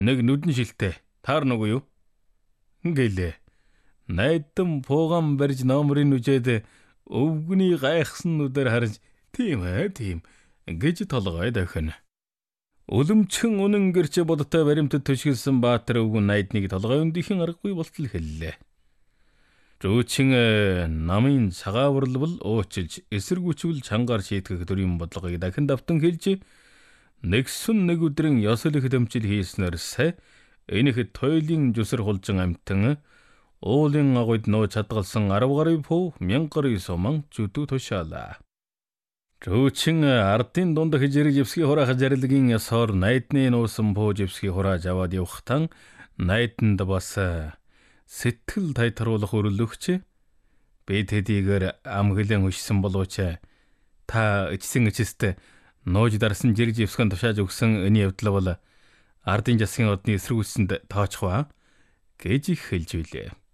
Нэг нүдэн шилтэй. Таар нүг юу? Гэлээ. Найдан пууган барьж номрын үжээд өвгний гайхсан нүдээр харж тийм гэж толгой дохино. Үлэмчхэн үнэн гэрч бодтой баримтад төшгөлсөн Баатар өвгөн найдныг толгой өндийнхэн аргагүй болтол хэллээ. Рүүчин намын цагааварлбал уучилж эсэргүүчвэл чангаар шийтгэх төрийн бодлогыг дахин давтан хэлж нэгсэн нэг өдрийн ёсол их дэмжил хийснээр сая энийхэд тойлын зүсэр хулжин амтан уулын агуйд нөө чадгалсан 10 гаруй пуу 1000 гаруй суман зүдүү тушаалаа. Рүүчин ардын дунд хижирэг живсгийн хураах зарилгийн ёсоор найдны нуусан пуу живсгийн хурааж аваад явахтан найданд бас сэтгэл тайтруулах өрлөгч би тэдийгээр амглан өшсөн болооч та ичсэн ичэст нууж дарсан жирэг живсгэн тушааж өгсөн энэ явдал бол ардын засгийн одны эсэргүүцсэнд тооцох ба гэж их хэлж билээ.